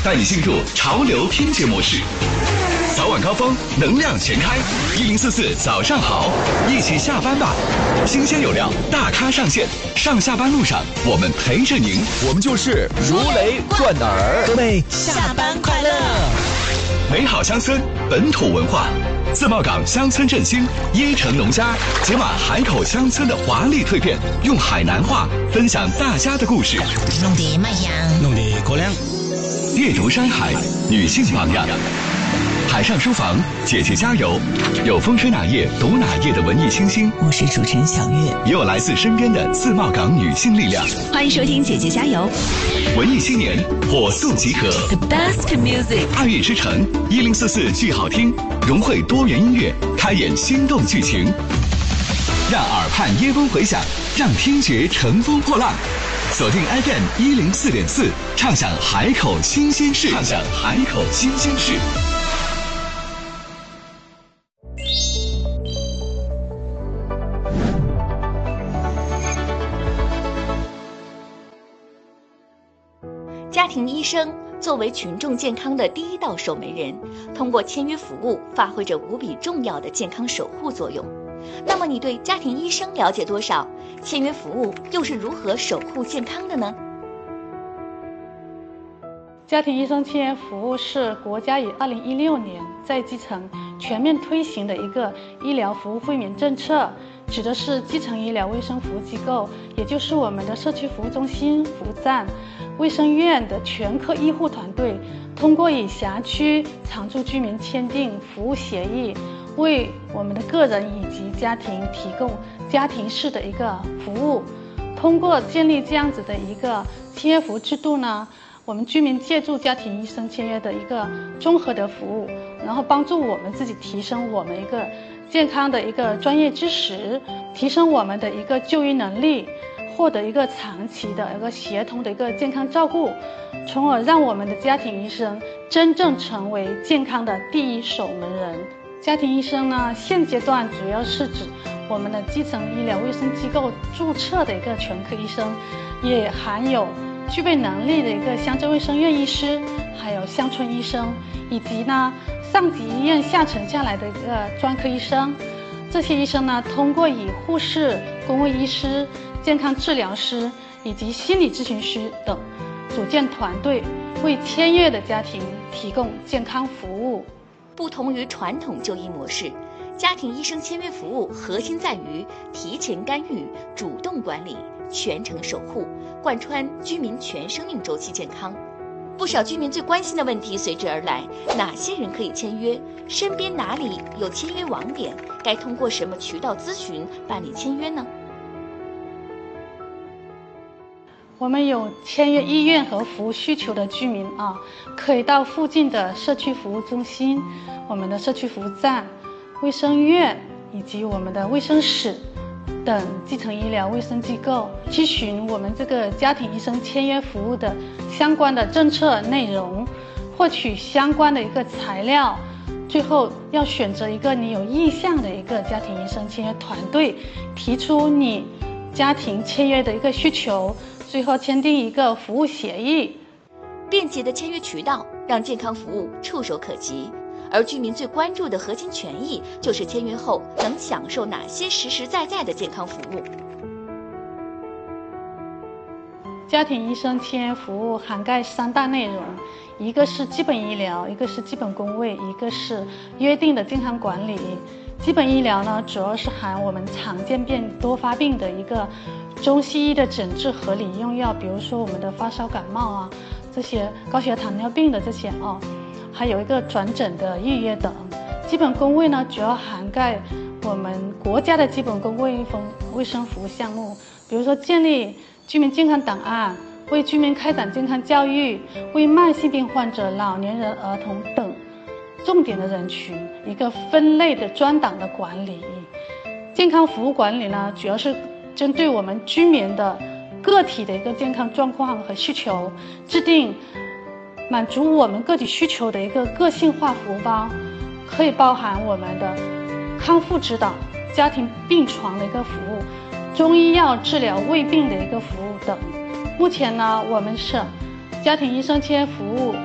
带你进入潮流拼接模式。早晚高峰，能量全开，1044早上好，一起下班吧。新鲜有料，大咖上线，上下班路上我们陪着您， 我们就是如雷贯耳。 各位下班快乐！ 美好乡村，本土文化。自贸港乡村振兴，椰城农家解码海口乡村的华丽蜕变，用海南话分享大家的故事。 弄得卖香， 弄得过凉。 阅读山海，女性榜样。海上书房，姐姐加油！有风吹哪页读哪页的文艺清新， 我是主持人小月， 也有来自身边的自贸港女性力量。 欢迎收听姐姐加油！ 文艺青年火速集合 ，The best music， 爱乐之城1044剧好听，融汇多元音乐，开演心动剧情，让耳畔耶风回响，让听觉乘风破浪。锁定 FM 104.4，畅享海口新鲜事，畅享海口新鲜事。 家庭医生作为群众健康的第一道守门人，通过签约服务发挥着无比重要的健康守护作用。那么你对家庭医生了解多少？签约服务又是如何守护健康的呢？ 家庭医生签约服务是国家于2016年在基层全面推行的一个医疗服务惠民政策，指的是基层医疗卫生服务机构，也就是我们的社区服务中心、服务站、卫生院的全科医护团队，通过与辖区常住居民签订服务协议，为我们的个人以及家庭提供家庭式的一个服务。通过建立这样子的一个签约服务制度呢，我们居民借助家庭医生签约的一个综合的服务，然后帮助我们自己提升我们一个健康的一个专业知识，提升我们的一个就医能力，获得一个长期的一个协同的一个健康照顾，从而让我们的家庭医生真正成为健康的第一守门人。家庭医生呢，现阶段主要是指我们的基层医疗卫生机构注册的一个全科医生，也含有具备能力的一个乡镇卫生院医师，还有乡村医生，以及呢上级医院下沉下来的一个专科医生。这些医生呢，通过以护士、公卫医师、健康治疗师以及心理咨询师等组建团队，为签约的家庭提供健康服务。 不同于传统就医模式，家庭医生签约服务核心在于提前干预、主动管理、全程守护，贯穿居民全生命周期健康。不少居民最关心的问题随之而来：哪些人可以签约？身边哪里有签约网点？该通过什么渠道咨询办理签约呢？ 我们有签约意愿和服务需求的居民可以到附近的社区服务中心、我们的社区服务站、卫生院以及我们的卫生室等基层医疗卫生机构咨询我们这个家庭医生签约服务的相关的政策内容，获取相关的一个材料，最后要选择一个你有意向的一个家庭医生签约团队，提出你家庭签约的一个需求，最后签订一个服务协议。 便捷的签约渠道让健康服务触手可及，而居民最关注的核心权益就是签约后能享受哪些实实在在的健康服务。 家庭医生签约服务涵盖3大内容，一个是基本医疗，一个是基本公卫，一个是约定的健康管理。基本医疗呢，主要是含我们常见病多发病的一个中西医的诊治合理用药，比如说我们的发烧感冒这些高血压糖尿病的这些还有一个转诊的预约等。基本公卫呢，主要涵盖我们国家的基本公卫生服务项目，比如说建立居民健康档案，为居民开展健康教育，为慢性病患者、老年人、儿童等重点的人群一个分类的专档的管理。健康服务管理呢，主要是针对我们居民的个体的一个健康状况和需求，制定满足我们个体需求的一个个性化服务包，可以包含我们的康复指导、家庭病床的一个服务、中医药治疗胃病的一个服务等。目前呢，我们省家庭医生签约服务